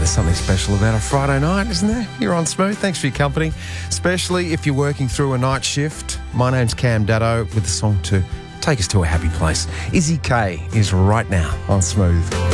there's something special about a Friday night, isn't there? You're on Smooth. Thanks for your company, especially if you're working through a night shift. My name's Cam Daddo with a song to take us to a happy place. Izzy K is right now on Smooth.